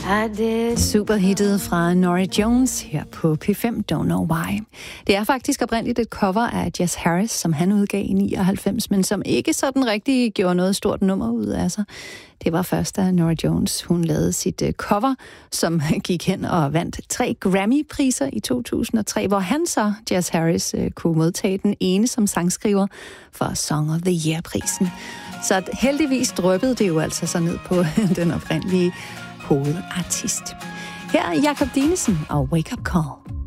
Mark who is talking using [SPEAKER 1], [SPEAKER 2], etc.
[SPEAKER 1] Superhittet fra Norah Jones her på P5, Don't Know Why. Det er faktisk oprindeligt et cover af Jess Harris, som han udgav i 99, men som ikke sådan rigtig gjorde noget stort nummer ud af sig. Det var først, da Norah Jones hun lavede sit cover, som gik hen og vandt 3 Grammy-priser i 2003, hvor han så, Jess Harris, kunne modtage den ene som sangskriver for Song of the Year-prisen. Så heldigvis dryppede det jo altså så ned på den oprindelige hovedartist. Her er Jakob Dinesen og Wake Up Call.